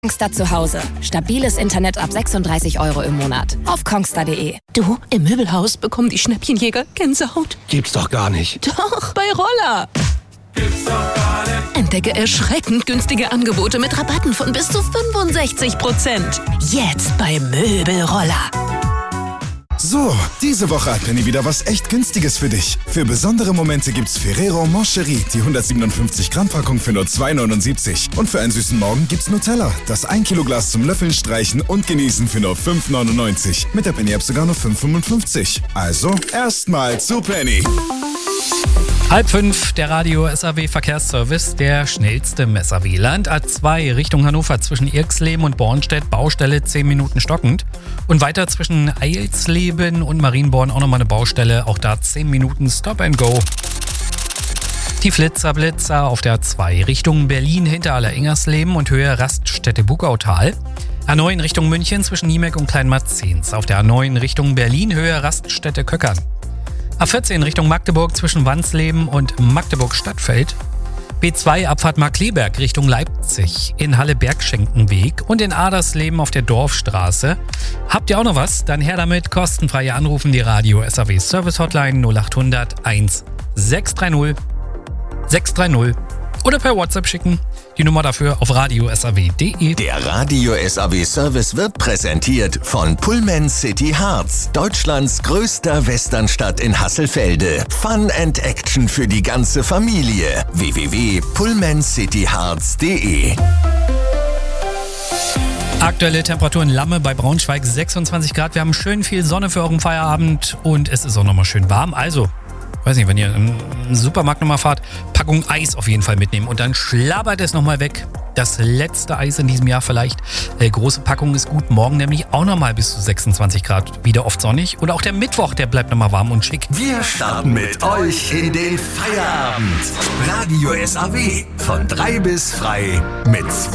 Kongstar zu Hause. Stabiles Internet ab 36 € im Monat. Auf kongstar.de. Du, im Möbelhaus bekommen die Schnäppchenjäger Gänsehaut. Gibt's doch gar nicht. Doch, bei Roller. Gibt's doch gar nicht. Entdecke erschreckend günstige Angebote mit Rabatten von bis zu 65%. Jetzt bei Möbelroller. So, diese Woche hat Penny wieder was echt Günstiges für dich. Für besondere Momente gibt's Ferrero Moncherie, die 157 Gramm Packung für nur 2,79. Und für einen süßen Morgen gibt's Nutella, das 1 Kilo Glas zum Löffeln, Streichen und Genießen für nur 5,99. Mit der Penny App sogar nur 5,55. Also, erstmal zu Penny. 4:30, der Radio SAW Verkehrsservice, der schnellste im SAW-Land. A2 Richtung Hannover zwischen Irxleben und Bornstedt, Baustelle 10 Minuten stockend. Und weiter zwischen Eilsleben und Marienborn auch nochmal eine Baustelle, auch da 10 Minuten Stop and Go. Die Blitzer auf der A2 Richtung Berlin hinter Aller-Ingersleben und Höhe Raststätte Bugautal. A9 Richtung München zwischen Niemek und Kleinmarzens. Auf der A9 Richtung Berlin Höhe Raststätte Köckern. A14 Richtung Magdeburg zwischen Wansleben und Magdeburg-Stadtfeld. B2 Abfahrt Markkleeberg Richtung Leipzig in Halle-Bergschenkenweg und in Adersleben auf der Dorfstraße. Habt ihr auch noch was? Dann her damit. Kostenfreie Anrufen die Radio SAW Service Hotline 0800 1630 630 oder per WhatsApp schicken. Die Nummer dafür auf radiosaw.de. Der Radio SAW Service wird präsentiert von Pullman City Harz, Deutschlands größter Westernstadt in Hasselfelde. Fun and Action für die ganze Familie. www.pullmancityharz.de. Aktuelle Temperaturen Lamme bei Braunschweig 26 Grad. Wir haben schön viel Sonne für euren Feierabend und es ist auch nochmal schön warm. Also, weiß nicht, wenn ihr im Supermarkt nochmal fahrt, Packung Eis auf jeden Fall mitnehmen und dann schlabbert es nochmal weg. Das letzte Eis in diesem Jahr vielleicht. Große Packung ist gut. Morgen nämlich auch nochmal bis zu 26 Grad. Wieder oft sonnig. Und auch der Mittwoch, der bleibt nochmal warm und schick. Wir starten mit euch in den Feierabend. Radio SAW von 3 bis frei mit